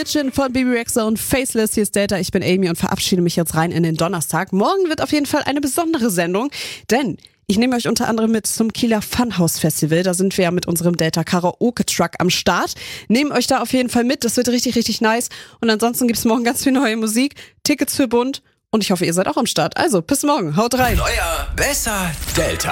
Imagine von Bebe Rexha und Faceless. Hier ist Delta, ich bin Amy und verabschiede mich jetzt rein in den Donnerstag. Morgen wird auf jeden Fall eine besondere Sendung, denn ich nehme euch unter anderem mit zum Kieler Funhouse Festival. Da sind wir ja mit unserem Delta Karaoke Truck am Start. Nehmen euch da auf jeden Fall mit, das wird richtig, richtig nice. Und ansonsten gibt's morgen ganz viel neue Musik, Tickets für Bund und ich hoffe, ihr seid auch am Start. Also, bis morgen, haut rein. Neuer, besser, Delta.